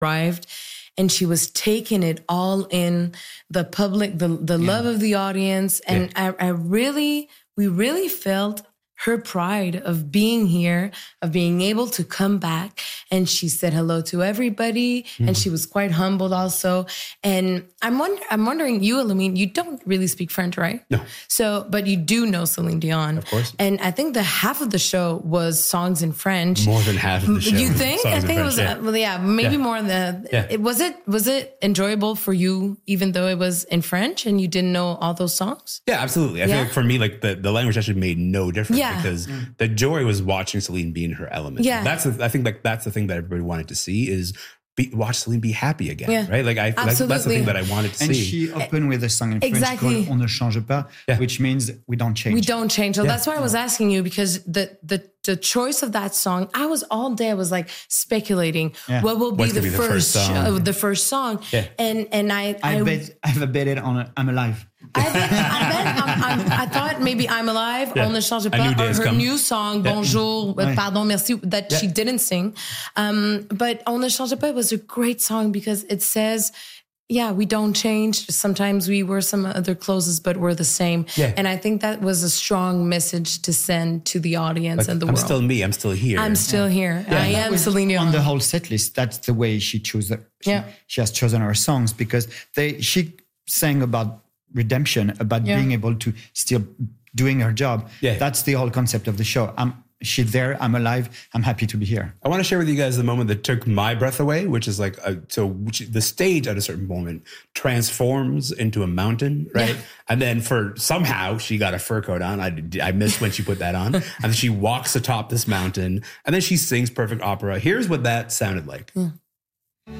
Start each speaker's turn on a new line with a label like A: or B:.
A: arrived. And she was taking it all in, the public, the love of the audience. And we really felt her pride of being here, of being able to come back. And she said hello to everybody. And she was quite humbled also. And I'm wondering, you, Elamine, you don't really speak French, right?
B: No.
A: So, but you do know Celine Dion.
B: Of course.
A: And I think the half of the show was songs in French.
B: More than half of the show.
A: You think? I think it was, maybe more than
B: Yeah.
A: Was it enjoyable for you, even though it was in French and you didn't know all those songs?
B: Yeah, absolutely. I feel like for me, like the language actually made no difference because the joy was watching Celine be in her element.
A: Yeah.
B: I think that's the thing that everybody wanted to see is watch Celine be happy again, right? Like that's the thing that I wanted to see.
C: And she opened with a song in French called On ne change pas, which means we don't change.
A: We don't change. So that's why I was asking you, because the choice of that song, I was like speculating what will be the first song. Yeah. And
C: I've betted on I'm Alive.
A: I thought maybe I'm Alive, On ne change pas, or her new song, Bonjour, Pardon, Merci, that she didn't sing. But On ne change pas was a great song because it says, we don't change. Sometimes we wear some other clothes, but we're the same. Yeah. And I think that was a strong message to send to the audience and the world.
B: I'm still me. I'm still here.
A: I'm still here. Yeah. I am Celine Dion.
C: On the whole set list, that's the way she chose. She has chosen her songs because she sang about redemption, about being able to still doing her job. Yeah. That's the whole concept of the show. She's there. I'm alive. I'm happy to be here.
B: I want to share with you guys the moment that took my breath away, which is like, the stage at a certain moment transforms into a mountain, right? Yeah. And then somehow she got a fur coat on. I missed when she put that on. And then she walks atop this mountain and then she sings perfect opera. Here's what that sounded like.
A: Yeah.